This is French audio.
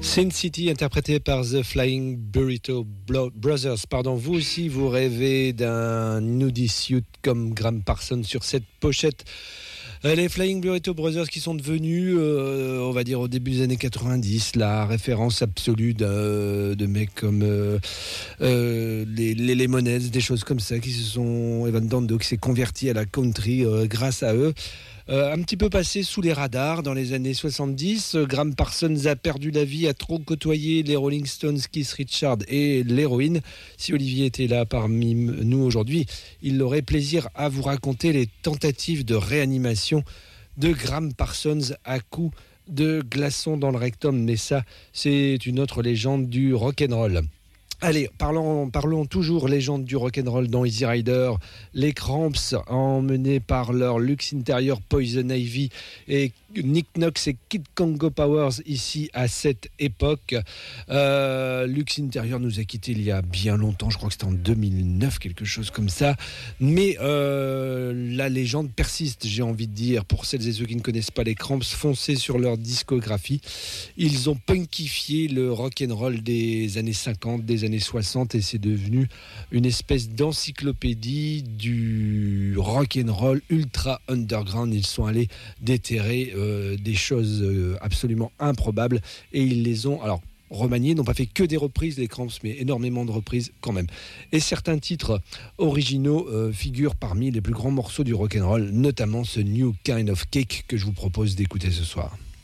Sin City, interprété par The Flying Burrito Brothers. Vous aussi, vous rêvez d'un nudie suit comme Graham Parsons sur cette pochette. Les Flying Burrito Brothers qui sont devenus, on va dire au début des années 90, la référence absolue de mecs comme les Lemonheads, des choses comme ça, qui se sont... Evan Dando qui s'est converti à la country grâce à eux. Un petit peu passé sous les radars dans les années 70. Graham Parsons a perdu la vie à trop côtoyer les Rolling Stones, Keith Richards et l'héroïne. Si Olivier était là parmi nous aujourd'hui, il aurait plaisir à vous raconter les tentatives de réanimation de Graham Parsons à coups de glaçons dans le rectum. Mais ça, c'est une autre légende du rock'n'roll. Allez, parlons toujours légende du rock'n'roll dans Easy Rider. Les Cramps, emmenés par leur luxe intérieur Poison Ivy et Nick Knox et Kid Congo Powers ici à cette époque. Luxe intérieur nous a quittés il y a bien longtemps, je crois que c'était en 2009, quelque chose comme ça. Mais la légende persiste, j'ai envie de dire. Pour celles et ceux qui ne connaissent pas les Cramps, foncez sur leur discographie. Ils ont punkifié le rock'n'roll des années 50, des années 60 et c'est devenu une espèce d'encyclopédie du rock'n'roll ultra underground. Ils sont allés déterrer des choses absolument improbables et ils les ont remaniés, n'ont pas fait que des reprises les Cramps, mais énormément de reprises quand même. Et certains titres originaux figurent parmi les plus grands morceaux du rock'n'roll, notamment ce New Kind of Cake que je vous propose d'écouter ce soir.